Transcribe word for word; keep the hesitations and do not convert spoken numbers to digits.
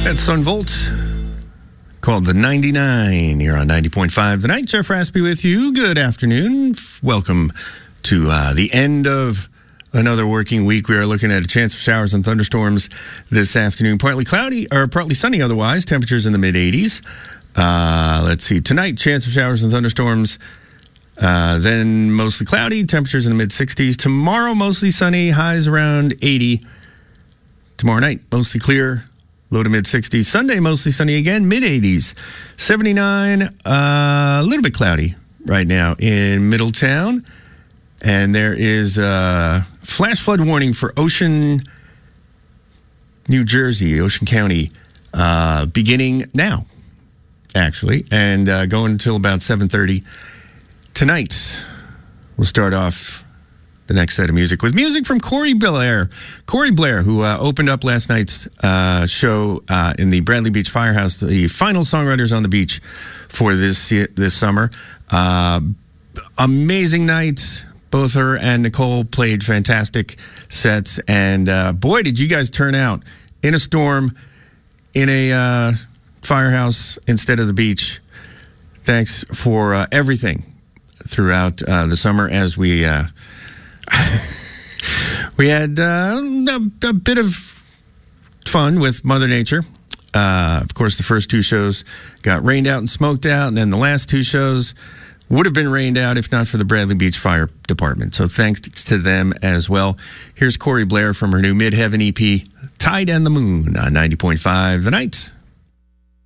That's Sunvolt, called The ninety-nine, here on ninety point five. The Night, Jeff Raspy with you. Good afternoon. Welcome to uh, the end of another working week. We are looking at a chance of showers and thunderstorms this afternoon. Partly cloudy, or partly sunny otherwise. Temperatures in the mid-eighties. Uh, let's see. Tonight, chance of showers and thunderstorms. Uh, then mostly cloudy. Temperatures in the mid-sixties. Tomorrow, mostly sunny. Highs around eighty. Tomorrow night, mostly clear. Low to mid-sixties. Sunday, mostly sunny again, mid-eighties. seventy-nine, uh, a little bit cloudy right now in Middletown. And there is a flash flood warning for Ocean, New Jersey, Ocean County, uh, beginning now, actually, and uh, going until about seven thirty tonight. We'll start off the next set of music with music from Corey Blair. Corey Blair, who uh, opened up last night's uh, show uh, in the Bradley Beach Firehouse, the final Songwriters on the Beach for this this summer. Uh, amazing night. Both her and Nicole played fantastic sets. And uh, boy, did you guys turn out in a storm, in a uh, firehouse instead of the beach. Thanks for uh, everything throughout uh, the summer as we... Uh, we had uh, a, a bit of fun with Mother Nature. Uh, of course, the first two shows got rained out and smoked out, and then the last two shows would have been rained out if not for the Bradley Beach Fire Department. So thanks to them as well. Here's Corey Blair from her new Midheaven E P, Tide and the Moon, on ninety point five The Night.